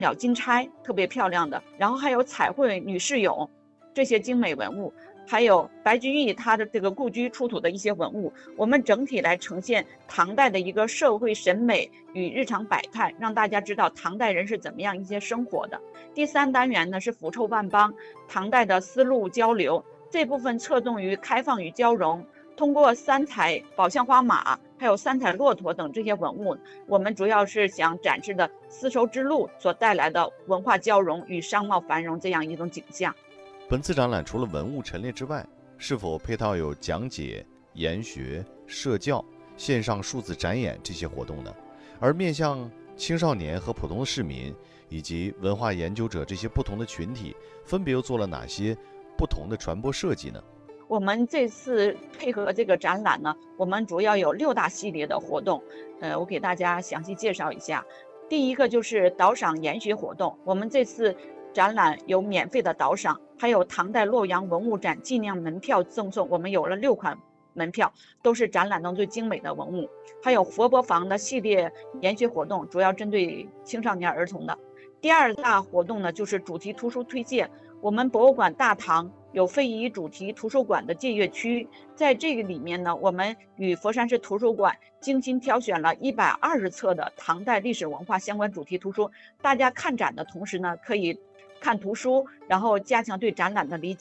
鸟金钗特别漂亮的，然后还有彩绘女士俑这些精美文物，还有白居易他的这个故居出土的一些文物，我们整体来呈现唐代的一个社会审美与日常百态，让大家知道唐代人是怎么样一些生活的。第3单元呢是腐臭万邦，唐代的丝路交流，这部分侧重于开放与交融，通过三彩宝象花马还有三彩骆驼等这些文物，我们主要是想展示的丝绸之路所带来的文化交融与商贸繁荣这样一种景象。 本次展览除了文物陈列之外，是否配套有讲解、研学、社教、线上数字展演这些活动呢？而面向青少年和普通市民以及文化研究者这些不同的群体，分别又做了哪些不同的传播设计呢？ 我们这次配合这个展览呢，我们主要有6大系列的活动，我给大家详细介绍一下。第一个就是导赏研学活动，我们这次展览有免费的导赏，还有唐代洛阳文物展纪念门票赠送，我们有了6款门票，都是展览中最精美的文物。还有佛伯房的系列研学活动，主要针对青少年儿童的。第2大活动呢，就是主题图书推荐。我们博物馆大堂有非遗主题图书馆的借阅区，在这个里面呢，我们与佛山市图书馆精心挑选了120册的唐代历史文化相关主题图书，大家看展的同时呢，可以看图书，然后加强对展览的理解。